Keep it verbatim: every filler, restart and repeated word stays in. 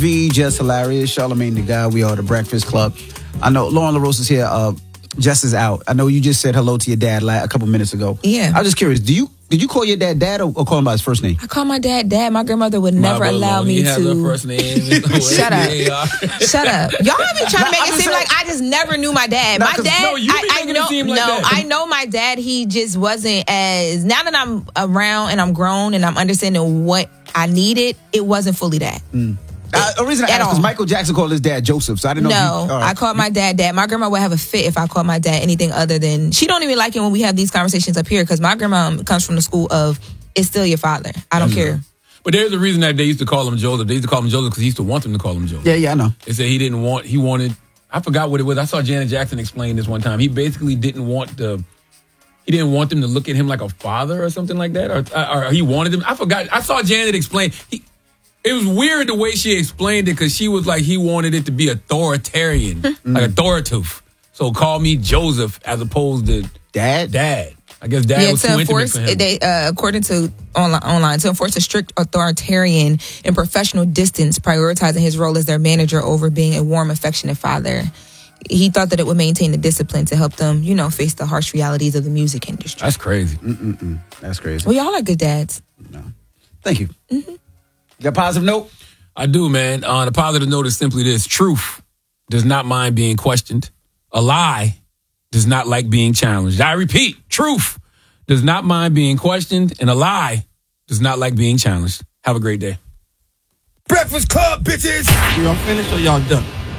V, Just Hilarious, Charlamagne the Guy, we are the Breakfast Club. I know Lauren LaRosa is here. Uh, Jess is out. I know you just said hello to your dad like, a couple minutes ago. Yeah. I was just curious. Do you did you call your dad dad or, or call him by his first name? I call my dad dad. My grandmother would never allow me he to. Has her first name. Shut up. Shut up. Y'all have been trying to make it seem like I just never knew my dad. Nah, my 'cause- dad, No, you I, be I making it know. seem like no, that. I know my dad. He just wasn't as. Now that I'm around and I'm grown and I'm understanding what I needed, it wasn't fully that. Mm. Uh, the reason I At asked because all. Michael Jackson called his dad Joseph, so I didn't know. No, if you, uh, I called my dad dad. My grandma would have a fit if I called my dad anything other than. She don't even like it when we have these conversations up here because my grandma comes from the school of it's still your father. I don't care. But there's a reason that they used to call him Joseph. They used to call him Joseph because he used to want them to call him Joseph. Yeah, yeah, I know. They said he didn't want. He wanted. I forgot what it was. I saw Janet Jackson explain this one time. He basically didn't want the. He didn't want them to look at him like a father or something like that, or, or he wanted them. I forgot. I saw Janet explain. He, It was weird the way she explained it because she was like, he wanted it to be authoritarian, like authoritative. So call me Joseph as opposed to Dad. dad. I guess dad Yeah, was to too enforce, intimate for him. they, uh, according to online, online, to enforce a strict authoritarian and professional distance, prioritizing his role as their manager over being a warm, affectionate father. He thought that it would maintain the discipline to help them, you know, face the harsh realities of the music industry. That's crazy. Mm-mm-mm. That's crazy. Well, y'all are good dads. No. Thank you. Mm-hmm. You got a positive note? I do, man. Uh, the positive note is simply this. Truth does not mind being questioned. A lie does not like being challenged. I repeat, truth does not mind being questioned, and a lie does not like being challenged. Have a great day. Breakfast Club, bitches! Y'all finished or y'all done?